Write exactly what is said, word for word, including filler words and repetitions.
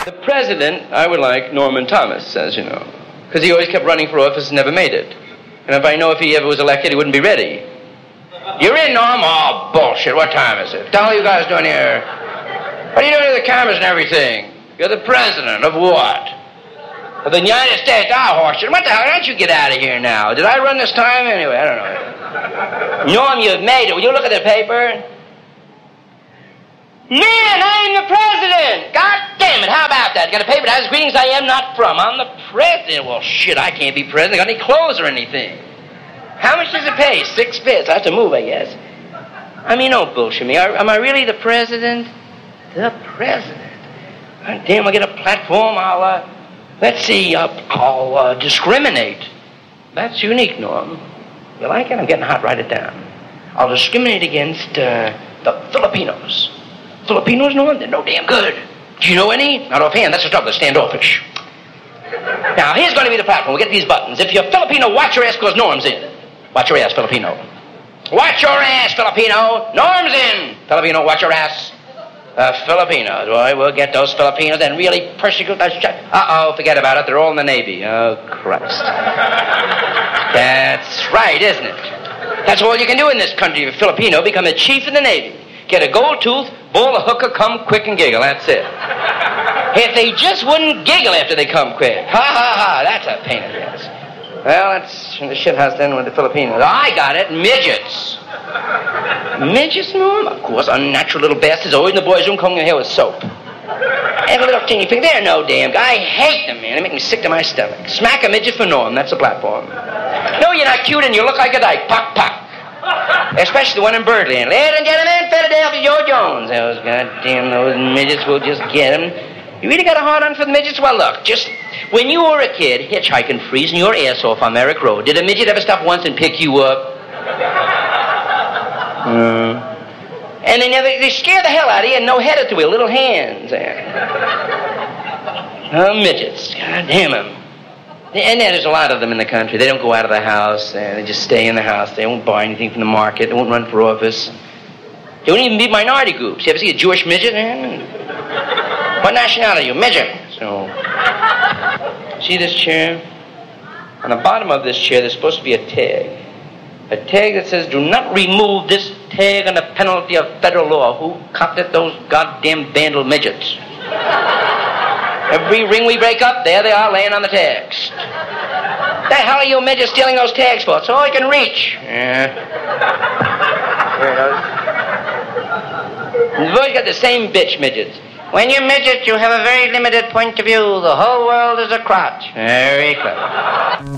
The president, I would like Norman Thomas, as you know, because he always kept running for office and never made it. And if I know if he ever was elected, he wouldn't be ready. You're in, Norm? Oh, bullshit. What time is it? What the hell are you guys doing here? What are you doing to the cameras and everything? You're the president of what? Of the United States. Ah, horseshit. What the hell? Why don't you get out of here now? Did I run this time? Anyway, I don't know. Norm, you've made it. Will you look at the paper? Man, I'm the president! God damn it, how about that? Got a paper that has greetings I am not from. I'm the president. Well, shit, I can't be president. Got any clothes or anything? How much does it pay? Six bits. I have to move, I guess. I mean, don't bullshit me. Am I really the president? The president? God damn, I'll get a platform. I'll, uh, let's see, uh, I'll uh, discriminate. That's unique, Norm. You like it? I'm getting hot. Write it down. I'll discriminate against uh, the Filipinos. Filipinos, Norm? They're no damn good. Do you know any? Not offhand. That's the trouble. They're standoffish. Now, here's going to be the platform. We'll get these buttons. If you're Filipino, watch your ass because Norm's in. Watch your ass, Filipino. Watch your ass, Filipino. Norm's in. Filipino, watch your ass. Uh, Filipinos. Boy, we'll get those Filipinos and really persecute those... Uh-oh, forget about it. They're all in the Navy. Oh, Christ. That's right, isn't it? That's all you can do in this country. If you're Filipino, become a chief in the Navy. Get a gold tooth, bowl a hooker, come quick and giggle. That's it. If they just wouldn't giggle after they come quick. Ha, ha, ha. That's a pain in the ass. Well, that's the shithouse then with the Filipinos. I got it. Midgets. Midgets, Norm? Of course, unnatural little bastards always in the boys' room combing their hair with soap. Every little teeny thing. They're no damn guy. I hate them, man. They make me sick to my stomach. Smack a midget for Norm. That's the platform. No, you're not cute and you look like a dyke. Puck, puck. Especially the one in Birdland. Ladies and gentlemen, Philadelphia Joe Jones. Those goddamn, those midgets will just get him. You really got a hard on for the midgets? Well, look, just when you were a kid, hitchhiking, freezing your ass off on Merrick Road, did a midget ever stop once and pick you up? Mm. And they never, they scare the hell out of you and no head at the wheel, little hands. Oh, midgets. God damn them. And there's a lot of them in the country. They don't go out of the house. Uh, they just stay in the house. They won't buy anything from the market. They won't run for office. They won't even be minority groups. You ever see a Jewish midget? What nationality are you? Midget. So, see this chair? On the bottom of this chair, there's supposed to be a tag. A tag that says, do not remove this tag on the penalty of federal law. Who copped it? Those goddamn vandal midgets. Every ring we break up, there they are laying on the tags. The hell are you midgets stealing those tags for? It's all you can reach. Yeah. You've always got the same bitch, midgets. When you're midget, you have a very limited point of view. The whole world is a crotch. Very clever.